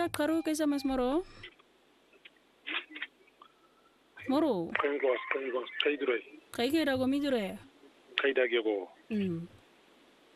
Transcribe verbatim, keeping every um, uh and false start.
mira, Caro, ¿qué llamas Moro? Moro. Kayın koğaz, kayın koğaz. Kaydıray. Kaygıra고 midure. Kaydak yogo. 음.